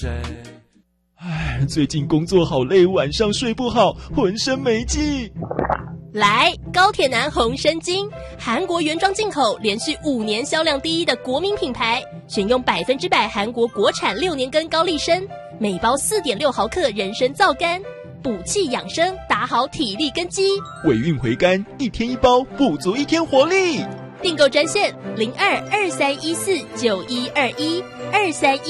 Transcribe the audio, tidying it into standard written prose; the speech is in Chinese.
唉，最近工作好累，晚上睡不好，浑身没劲。 来，高铁男红参精，韩国原装进口，连续5年销量第一的国民品牌，选用100%韩国国产6年根高丽参，每包4.6毫克人参皂苷，补气养生，打好体力根基。 尾韵回甘，1天1包，补足1天活力。 订购专线022314912123。